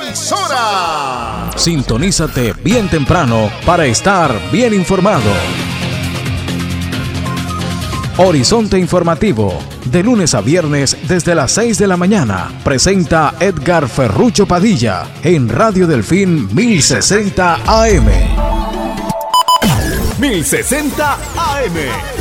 emisora. Sintonízate bien temprano para estar bien informado. Horizonte Informativo, de lunes a viernes desde las 6 de la mañana, presenta Edgar Ferrucho Padilla en Radio Delfín 1060 AM. 1060 AM,